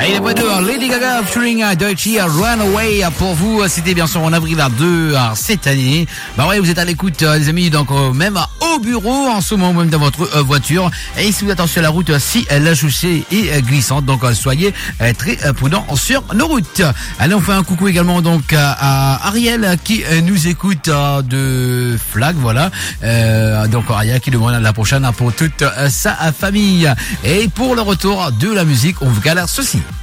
Et les voix de Lady Gaga featuring Deutsche Runaway pour vous. C'était bien sûr en avril 2 cette année. Bah ouais, vous êtes à l'écoute les amis, donc même au bureau en ce moment, même dans votre voiture. Et si vous êtes sur la route, si la chaussée est glissante, donc soyez très prudents sur nos routes. Allez, on fait un coucou également donc à Ariel qui nous écoute de Flag, voilà. Donc Ariel qui demande la prochaine pour toute sa famille. Et pour le retour de la musique, on vous galère ceci.